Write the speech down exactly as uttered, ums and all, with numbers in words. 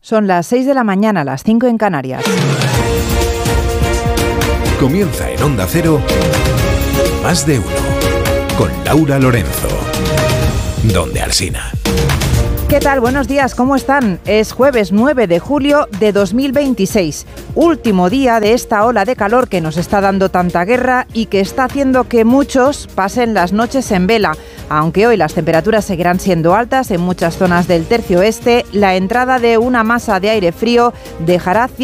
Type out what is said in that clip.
Son las seis de la mañana, las cinco en Canarias. Comienza en Onda Cero, Más de Uno, con Laura Lorenzo. Donde Alsina. ¿Qué tal? Buenos días, ¿cómo están? Es jueves nueve de julio de dos mil veintiséis, último día de esta ola de calor que nos está dando tanta guerra y que está haciendo que muchos pasen las noches en vela. Aunque hoy las temperaturas seguirán siendo altas en muchas zonas del tercio oeste, la entrada de una masa de aire frío dejará